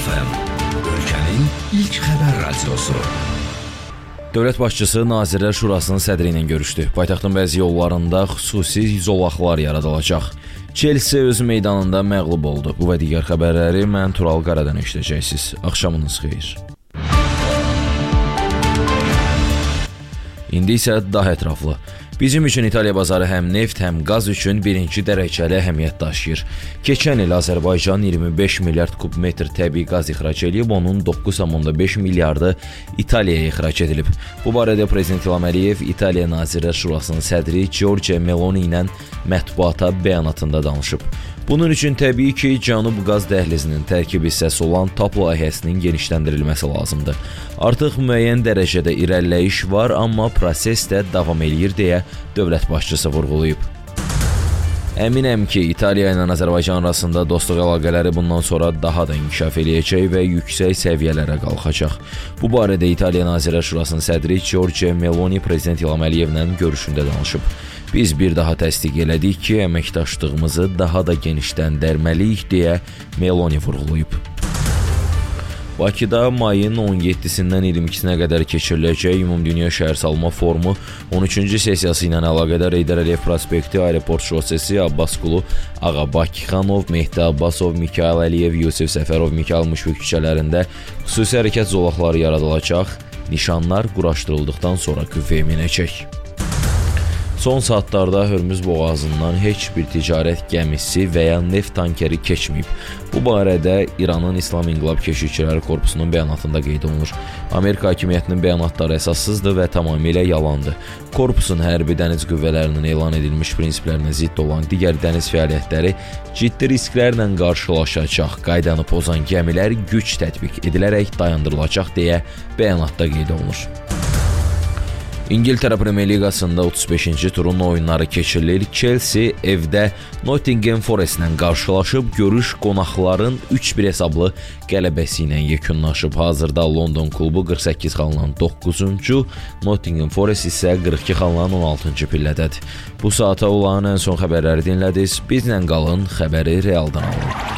FM, ölkənin ilk xəbər radiosu. Dövlət başçısı Nazirlər Şurasının sədri ilə görüşdü. Paytaxtın bəzi yollarında xüsusi zolaqlar yaradılacaq. Chelsea öz meydanında məğlub oldu. Bu və digər xəbərləri mən Tural Qaradan eşidəcəksiniz. Axşamınız xeyir. İndi isə daha ətraflı. Bizim üçün İtaliya bazarı həm neft, həm qaz üçün birinci dərəcəli əhəmiyyət daşıyır. Keçən il Azərbaycan 25 milyard kubmetr təbii qaz ixrac edib, onun 9,5 milyardı İtaliyaya ixrac edilib. Bu barədə Prezident İlham Əliyev İtaliya Nazirlər Şurasının sədri Giorgia Meloni ilə mətbuata bəyanatında danışıb. Bunun üçün təbii ki, Cənub qaz dəhlizinin tərkib hissəsi olan TAP layihəsinin genişləndirilməsi lazımdır. Artıq müəyyən dərəcədə irəliləyiş var, amma proses də davam eləyir deyə dövlət başçısı vurğulayıb. Əminəm ki, İtaliya ilə Azərbaycan arasında dostluq əlaqələri bundan sonra daha da inkişaf eləyəcək və yüksək səviyyələrə qalxacaq. Bu barədə İtaliya Nazirlər Şurasının sədri Giorgia Meloni Prezident İlham Əliyevlə görüşündə danışıb. Biz bir daha təsdiq elədik ki, əməkdaşlığımızı daha da genişləndirməliyik deyə Meloni vurğulayıb. Bakıda mayın 17-sindən 22-sinə qədər keçiriləcək Ümumdünya Şəhərsalma Forumu 13-cü sessiyası ilə əlaqədar Heydər Əliyev prospekti, Aeroport şosesi, Abbasqulu, Ağa Bakıxanov, Mehdi Abbasov, Mikayıl Əliyev, Yusif Səfərov, Mikayıl Müşfiq küçələrində xüsusi hərəkət zolaqları yaradılacaq, nişanlar quraşdırıldıqdan sonra qüvvəyə minəcək. Son saatlarda Hörmüz boğazından heç bir ticarət gəmisi və ya neft tankeri keçməyib. Bu barədə İranın İslam İnqilab Keşikçiləri Korpusunun bəyanatında qeyd olunur. Amerika hakimiyyətinin bəyanatları əsassızdır və tamamilə yalandır. Korpusun hərbi dəniz qüvvələrinin elan edilmiş prinsiplərinə zidd olan digər dəniz fəaliyyətləri ciddi risklərlə qarşılaşacaq. Qaydanı pozan gəmilər güc tətbiq edilərək dayandırılacaq deyə bəyanatda qeyd olunur. İngiltərə Premyer Liqasında 35-ci turun oyunları keçirilir. Chelsea evdə Nottingham Forest ilə qarşılaşıb, görüş qonaqların 3-1 hesablı qələbəsi ilə yekunlaşıb. Hazırda London klubu 48 xalla 9-cu, Nottingham Forest isə 42 xalla 16-cı pillədədir. Bu saata olan ən son xəbərləri dinlədiniz. Bizlə qalın, xəbəri realdan alın.